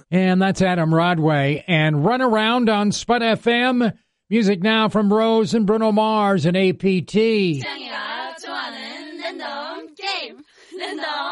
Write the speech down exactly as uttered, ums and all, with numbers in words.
And that's Adam Rodway. And Run Around on Spud F M. Music now from Rose and Bruno Mars and A P T. 짱이가 좋아하는 랜덤 게임. 랜덤